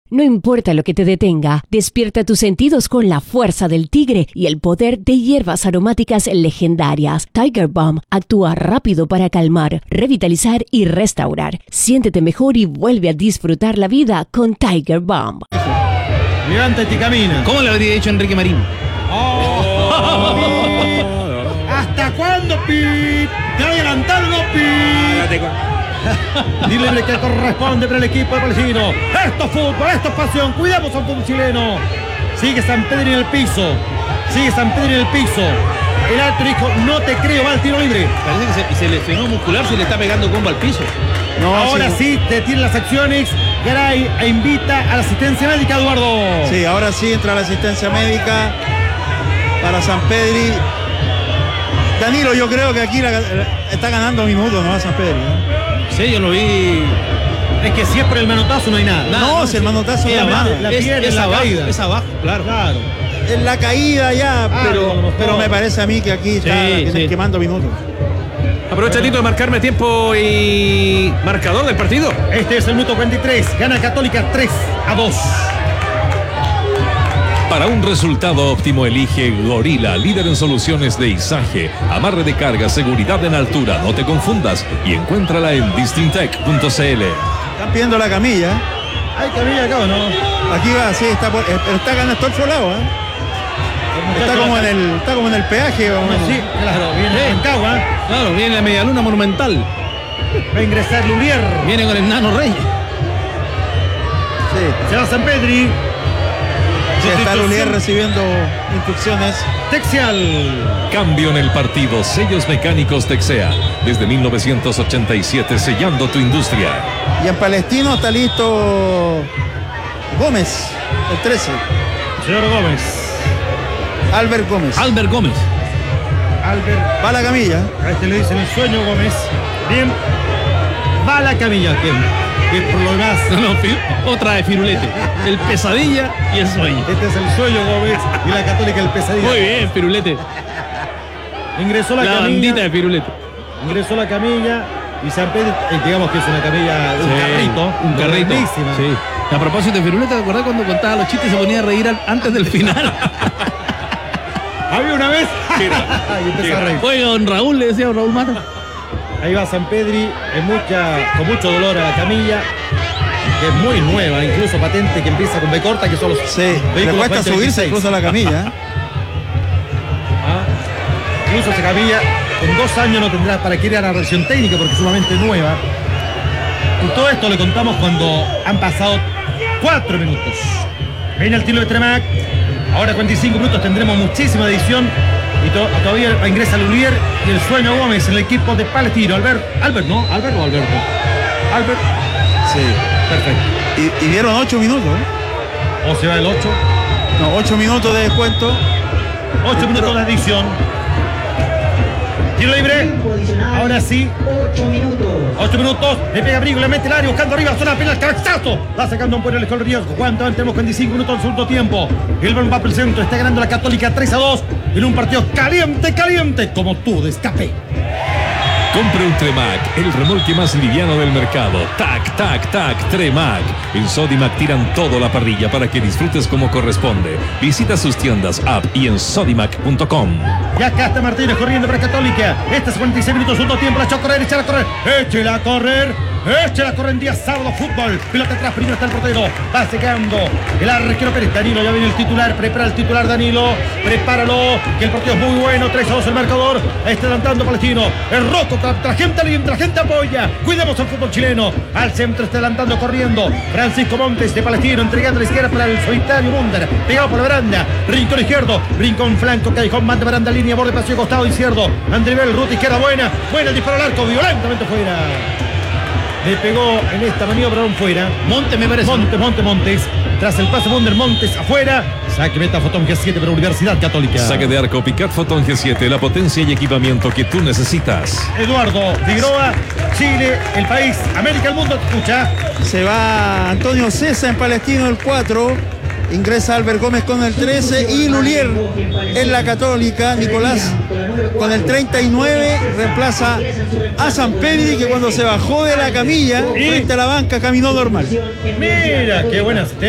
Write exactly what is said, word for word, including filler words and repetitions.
No importa lo que te detenga, despierta tus sentidos con la fuerza del tigre y el poder de hierbas aromáticas legendarias. Tiger Balm actúa rápido para calmar, revitalizar y restaurar. Siéntete mejor y vuelve a disfrutar la vida con Tiger Balm. Levántate y camina. ¿Cómo le habría dicho Enrique Marín? Oh. ¿Hasta cuándo, Pip? ¿Te ha adelantado, Pip? Dile que corresponde para el equipo de Palestino. Esto es fútbol, esto es pasión. Cuidemos al fútbol chileno. Sigue San Pedro en el piso. Sigue San Pedro en el piso. El alto dijo, no te creo, va al tiro libre. Parece que se, se lesionó muscular, se le está pegando combo al piso. No, ahora sí, sí detiene las acciones. Garay e invita a la asistencia médica, Eduardo. Sí, ahora sí entra la asistencia médica para San Pedri. Danilo, yo creo que aquí la, la, está ganando minutos, ¿no? A San Pedri, ¿no? Sí, yo lo vi. Es que si es por el manotazo no hay nada. nada no, no, si el manotazo no hay nada. La es, pierde es la abajo, caída. Es abajo, claro. Claro. En la caída ya, ah, pero, no, pero me parece a mí que aquí está sí, sí. quemando minutos. Aprovecha Tito de marcarme tiempo y marcador del partido. Este es el minuto veintitrés. Gana Católica tres a dos. Para un resultado óptimo elige Gorila, líder en soluciones de izaje, amarre de carga, seguridad en altura. No te confundas y encuéntrala en distintec punto c l. Están pidiendo la camilla. ¿Hay camilla acá o no? Aquí va, sí, está, por, pero está ganando todo el folado, ¿eh? Está como, en el, está como en el peaje. No, sí, claro, viene sí. en Cagua. Claro, viene la medialuna monumental. Va a ingresar Lulier. Viene con el Nano Rey. Sí. Se va San Pedri. Sí, está Lulier recibiendo instrucciones. Texial. Cambio en el partido. Sellos mecánicos Texea. Desde mil novecientos ochenta y siete, sellando tu industria. Y en Palestino está listo Gómez, el trece. Señor Gómez. Albert Gómez. Albert Gómez. Albert. Va a la camilla. A este le dicen el sueño Gómez. Bien. Va a la camilla. ¿Quién? Que por lo demás. No, no, otra de Firulete. El pesadilla y el sueño. Este es el sueño Gómez y la Católica el pesadilla. Muy bien, Firulete. Ingresó la, la camilla. La bandita de Firulete. Ingresó la camilla y San Pedro, eh, digamos que es una camilla, un sí, carrito. Un carrito. Sí. A propósito de Firulete, ¿te acordás cuando contaba los chistes y se ponía a reír al, antes del final? Había una vez. y empezó a reír. Oiga, don Raúl, le decía a don Raúl Mata. Ahí va San Pedri, en mucha, con mucho dolor a la camilla, que es muy nueva, incluso patente, que empieza con B corta, que son los sí, le cuesta subirse incluso a la camilla. ah, incluso esa camilla, en dos años no tendrá para que ir a la revisión técnica, porque es sumamente nueva. Y todo esto le contamos cuando han pasado cuatro minutos. Viene el tiro de Tremac. Ahora cuarenta y cinco minutos tendremos muchísima edición. Y to todavía ingresa Lulier y el sueño Gómez en el equipo de Palestino. Albert, Albert, ¿no? Albert o Alberto. Albert. Sí. Perfecto. Y, y dieron ocho minutos, ¿eh? ¿O se va el ocho? No, ocho minutos de descuento. ocho minutos de adición. Tiro libre. Ahora sí. ocho minutos. Le pega Brigo, le mete el área buscando arriba. Zona penal. Cabezazo. Va sacando un buen el con riesgo. ¿Cuánto antes? Tenemos cuarenta y cinco minutos del segundo tiempo. El balón va por el centro. Está ganando la Católica tres a dos. En un partido caliente, caliente. Como tú de escape. Compre un Tremac, el remolque más liviano del mercado. Tac, tac, tac, Tremac. En Sodimac tiran todo a la parrilla para que disfrutes como corresponde. Visita sus tiendas, app y en sodimac punto com. Y acá está Martínez corriendo para Católica. Este es cuarenta y seis minutos, segundo tiempo. La echó a correr, échela a correr. Échela a correr. Échela a correr en día sábado, fútbol. Pelota atrás, primero está el portero. Va secando el arquero Pérez. Danilo, ya viene el titular. Prepara el titular Danilo. Prepáralo. Que el partido es muy bueno. tres a dos el marcador. Está adelantando Palestino. El roto. La gente alienta, la gente apoya. Cuidemos al fútbol chileno. Al centro está adelantando, corriendo Francisco Montes de Palestino, entregando a la izquierda para el solitario Munder. Pegado por la baranda. Rincón izquierdo. Rincón flanco. Callejón, manda baranda, línea, borde, paseo, costado izquierdo. Andrivel, ruta izquierda buena. Buena el disparo al arco. Violentamente fuera. Le pegó en esta maniobra un fuera. Montes me parece. Montes, Montes, Montes. Tras el pase Munder, Montes afuera. Saque meta Fotón G siete para Universidad Católica. Saque de arco Picat Fotón G siete, la potencia y equipamiento que tú necesitas. Eduardo Figueroa, Chile, el país, América, el mundo, te escucha. Se va Antonio César en Palestino el cuatro. Ingresa Albert Gómez con el trece y Lulier en la Católica. Nicolás con el treinta y nueve reemplaza a San Pedri, que cuando se bajó de la camilla frente a la banca caminó normal. Mira, qué buena asistencia.